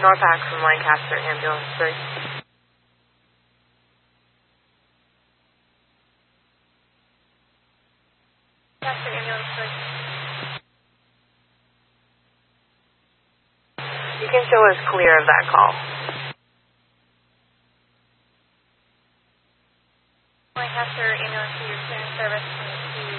Norpac from Lancaster Ambulance 3. Lancaster Ambulance 3. You can show us clear of that call. Lancaster Ambulance 3, your service